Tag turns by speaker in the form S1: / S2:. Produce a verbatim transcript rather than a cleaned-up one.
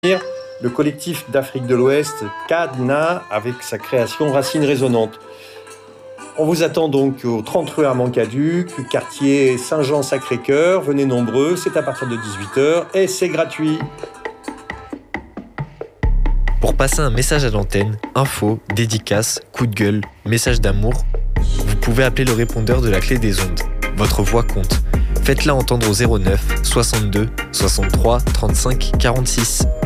S1: Le collectif d'Afrique de l'Ouest, C A D N A, avec sa création Racines Résonantes. On vous attend donc au trente rue Armand-Caduc, quartier Saint-Jean-Sacré-Cœur. Venez nombreux, c'est à partir de dix-huit heures et c'est gratuit.
S2: Pour passer un message à l'antenne, info, dédicace, coup de gueule, message d'amour, vous pouvez appeler le répondeur de la clé des ondes. Votre voix compte. Faites-la entendre au zéro neuf soixante-deux soixante-trois trente-cinq quarante-six.